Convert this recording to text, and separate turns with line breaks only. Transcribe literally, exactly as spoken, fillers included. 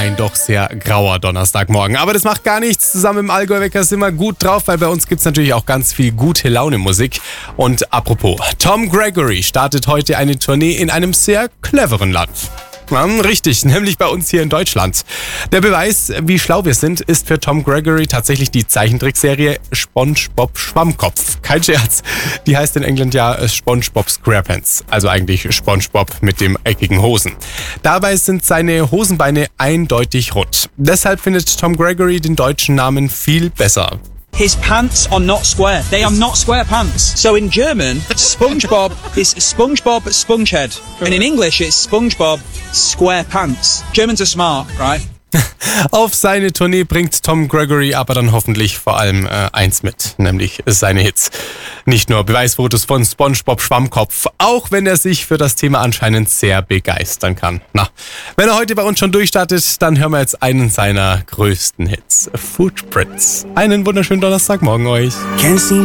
ein doch sehr grauer Donnerstagmorgen. Aber das macht gar nichts. Zusammen im Allgäu-Wecker sind wir gut drauf, weil bei uns gibt es natürlich auch ganz viel gute Laune-Musik. Und apropos, Tom Gregory startet heute eine Tournee in einem sehr cleveren Land. Ja, richtig, nämlich bei uns hier in Deutschland. Der Beweis, wie schlau wir sind, ist für Tom Gregory tatsächlich die Zeichentrickserie SpongeBob Schwammkopf. Kein Scherz. Die heißt in England ja SpongeBob SquarePants, also eigentlich SpongeBob mit dem eckigen Hosen. Dabei sind seine Hosenbeine eindeutig rund. Deshalb findet Tom Gregory den deutschen Namen viel besser.
His pants are not square. They are not square pants. So in German, SpongeBob is SpongeBob Spongehead. And in English, it's SpongeBob Square Pants. Germans are smart, right?
Auf seine Tournee bringt Tom Gregory aber dann hoffentlich vor allem äh, eins mit, nämlich seine Hits. Nicht nur Beweisfotos von SpongeBob Schwammkopf, auch wenn er sich für das Thema anscheinend sehr begeistern kann. Na, wenn er heute bei uns schon durchstartet, dann hören wir jetzt einen seiner größten Hits, Footprints. Einen wunderschönen Donnerstagmorgen euch.